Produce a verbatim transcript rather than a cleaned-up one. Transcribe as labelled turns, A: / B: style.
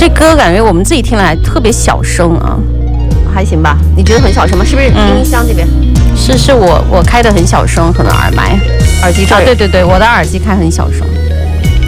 A: 这歌感觉我们自己听来特别小声啊，
B: 还行吧？你觉得很小声吗？是不是音箱这边？
A: 是是我我开的很小声，可能耳麦、
B: 耳机这儿、
A: 啊，对对对，我的耳机开很小声。